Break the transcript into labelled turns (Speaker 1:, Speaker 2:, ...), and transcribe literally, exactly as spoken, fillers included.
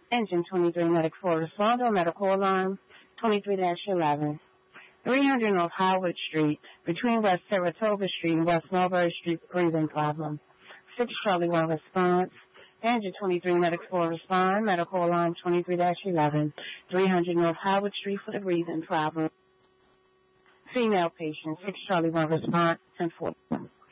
Speaker 1: Engine twenty-three, medical for responder, medical alarm twenty-three dash eleven. three hundred North Howard Street, between West Saratoga Street and West Mulberry Street, breathing problem. six Charlie one response. Engine twenty-three, medical for respond, medical alarm twenty-three dash eleven. three hundred North Howard Street for the breathing problem. Female patient, six Charlie one response, and four.